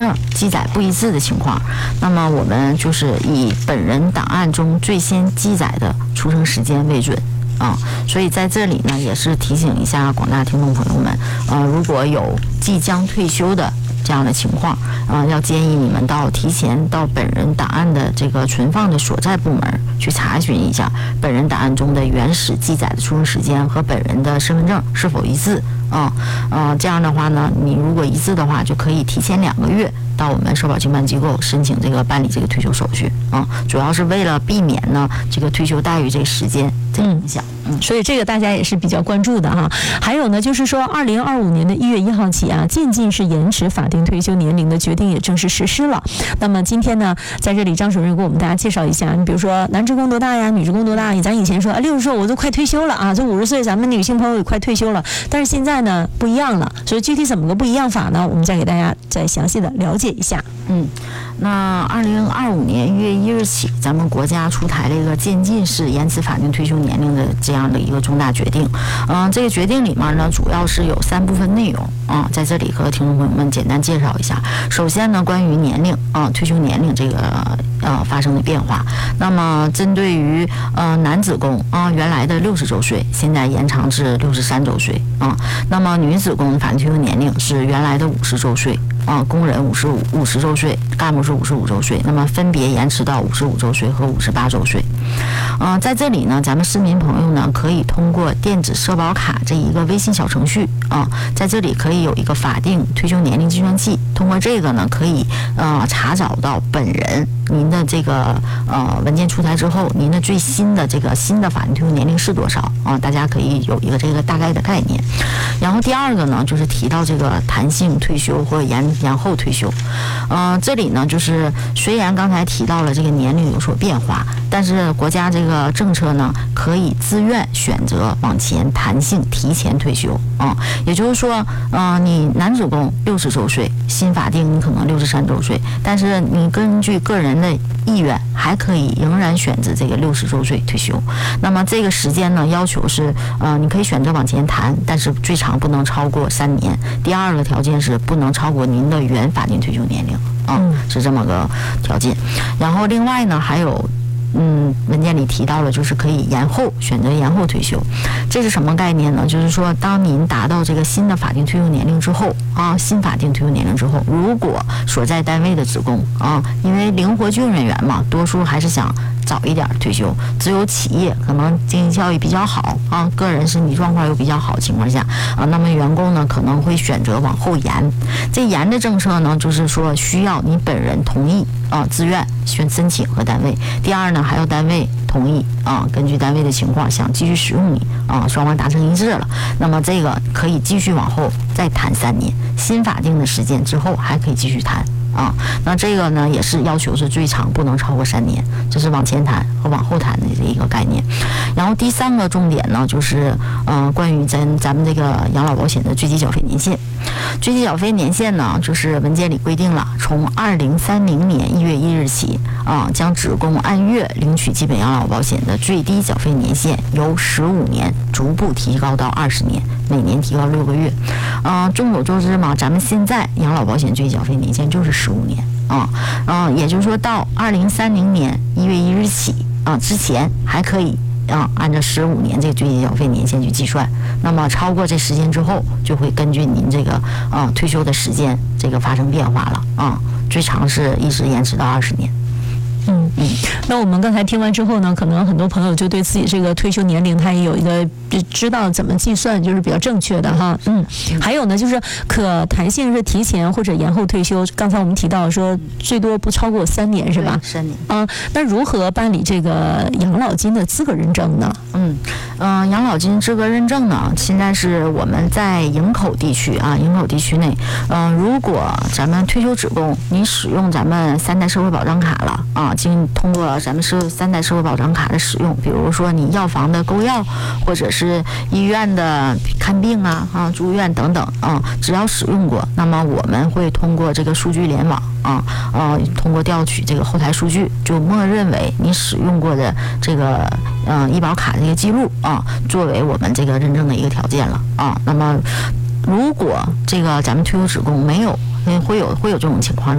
证记载不一致的情况，那么我们就是以本人档案中最先记载的出生时间为准。所以在这里呢，也是提醒一下广大听众朋友们，如果有即将退休的这样的情况，要建议你们提前到本人档案的这个存放的所在部门去查询一下本人档案中的原始记载的出生时间和本人的身份证是否一致。这样的话呢，你如果一致的话，就可以提前2个月到我们社保经办机构申请这个办理这个退休手续。主要是为了避免呢这个退休待遇这个时间这个影响。 所以这个大家也是比较关注的哈。还有呢，就是说2025年的1月1号起啊，渐进式延迟法定退休年龄的决定也正式实施了。那么今天呢，在这里张主任给我们大家介绍一下，你比如说男职工多大呀，女职工多大？咱以前说60岁我都快退休了啊，这50岁咱们女性朋友也快退休了，但是现在呢不一样了，所以具体怎么个不一样法呢？我们再给大家再详细的了解一下。 那2025年1月1日起，咱们国家出台了一个渐进式延迟法定退休年龄的这样的一个重大决定。这个决定里面呢，主要是有3部分内容在这里和听众朋友们简单介绍一下。首先呢，关于年龄退休年龄这个发生的变化。那么针对于男子工原来的60周岁，现在延长至63周岁那么女子工的法定退休年龄是原来的50周岁工人50周岁，干部是55周岁，那么分别延迟到55周岁和58周岁。在这里呢，咱们市民朋友呢可以通过电子社保卡这一个微信小程序在这里可以有一个法定退休年龄计算器，通过这个呢可以查找到本人您的这个文件出台之后，您的最新的这个新的法定退休年龄是多少大家可以有一个这个大概的概念。然后第二个呢，就是提到这个弹性退休或延后退休。这里呢就是虽然刚才提到了这个年龄有所变化，但是国家这个政策呢可以自愿选择往前弹性提前退休也就是说你男子工60周岁，新法定你可能63周岁，但是你根据个人的意愿还可以仍然选择这个60周岁退休。那么这个时间呢，要求是你可以选择往前弹，但是最长不能超过3年。第二个条件是不能超过您的原法定退休年龄是这么个条件。然后另外呢，还有文件里提到了，就是可以选择延后退休。这是什么概念呢？就是说，当您达到这个新的法定退休年龄之后新法定退休年龄之后，如果所在单位的职工因为灵活就业人员嘛，多数还是想早一点退休，只有企业可能经济效益比较好个人身体状况又比较好的情况下那么员工呢可能会选择往后延。这延的政策呢，就是说需要你本人同意自愿申请和单位。第二呢，还要单位同意根据单位的情况想继续使用你双方达成一致了，那么这个可以继续往后再谈3年，新法定的时间之后还可以继续谈那这个呢也是要求是最长不能超过3年，这是往前谈和往后谈的一个概念。然后第3个重点呢，就是关于咱们这个养老保险的最低缴费年限。最低缴费年限呢，就是文件里规定了，从2030年1月1日起将职工按月领取基本养老保险的最低缴费年限由15年逐步提高到20年，每年提高6个月。众所周知嘛，咱们现在养老保险最低缴费年限就是15年也就是说到2030年1月1日起之前还可以按照15年这个最低缴费年限去计算。那么超过这时间之后，就会根据您这个退休的时间这个发生变化了最长是一直延迟到20年。 那我们刚才听完之后呢，可能很多朋友就对自己这个退休年龄他也有一个知道怎么计算，就是比较正确的哈。还有呢，就是可弹性是提前或者延后退休。刚才我们提到说最多不超过3年是吧 ？3年。 那如何办理这个养老金的资格认证呢？ 养老金资格认证呢，现在是我们在营口地区内，如果咱们退休职工你使用咱们3代社会保障卡了通过咱们3代社会保障卡的使用，比如说你药房的购药，或者是医院的看病住院等等只要使用过，那么我们会通过这个数据联网通过调取这个后台数据，就默认为你使用过的这个医保卡这个记录作为我们这个认证的一个条件了那么如果这个咱们退休职工没有会有这种情况